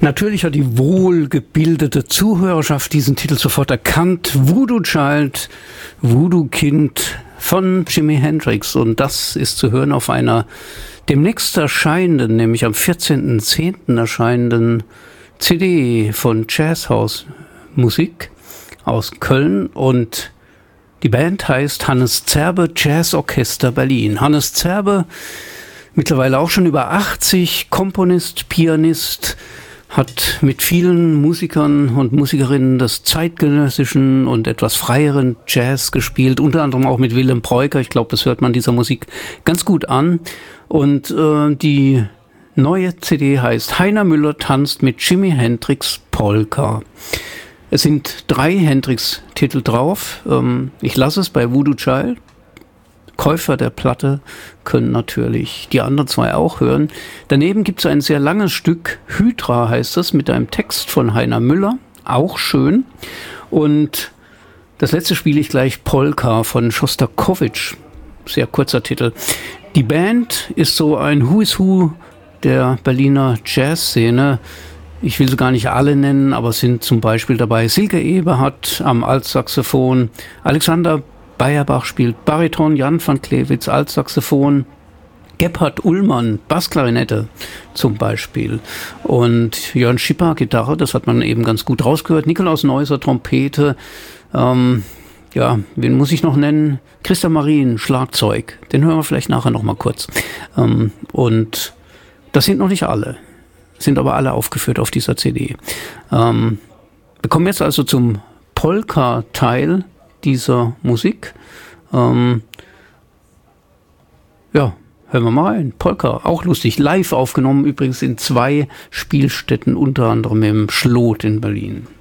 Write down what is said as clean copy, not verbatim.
Natürlich hat die wohlgebildete Zuhörerschaft diesen Titel sofort erkannt. Voodoo Child, Voodoo Kind von Jimi Hendrix. Und das ist zu hören auf einer demnächst erscheinenden, nämlich am 14.10. erscheinenden CD von Jazzhaus Musik aus Köln. Und die Band heißt Hannes Zerbe Jazz Orchester Berlin. Hannes Zerbe, mittlerweile auch schon über 80, Komponist, Pianist, hat mit vielen Musikern und Musikerinnen des zeitgenössischen und etwas freieren Jazz gespielt, unter anderem auch mit Willem Breuker. Ich glaube, das hört man dieser Musik ganz gut an. Und die neue CD heißt Heiner Müller tanzt mit Jimi Hendrix Polka. Es sind 3 Hendrix-Titel drauf. Ich lasse es bei Voodoo Child. Käufer der Platte können natürlich die anderen 2 auch hören. Daneben gibt es ein sehr langes Stück, Hydra heißt es, mit einem Text von Heiner Müller, auch schön. Und das letzte spiele ich gleich, Polka von Schostakowitsch, sehr kurzer Titel. Die Band ist so ein Who is Who der Berliner Jazzszene. Ich will sie gar nicht alle nennen, aber es sind zum Beispiel dabei Silke Eberhardt am Altsaxophon, Alexander Beyerbach spielt Bariton, Jan van Klewitz Altsaxophon, Gebhard Ullmann Bassklarinette zum Beispiel und Jörn Schipper Gitarre, das hat man eben ganz gut rausgehört, Nikolaus Neusser Trompete, wen muss ich noch nennen? Christa Marien Schlagzeug, den hören wir vielleicht nachher noch mal kurz. Und das sind noch nicht alle, sind aber alle aufgeführt auf dieser CD. Wir kommen jetzt also zum Polka-Teil dieser Musik. Hören wir mal rein. Polka, auch lustig. Live aufgenommen, übrigens in 2 Spielstätten, unter anderem im Schlot in Berlin.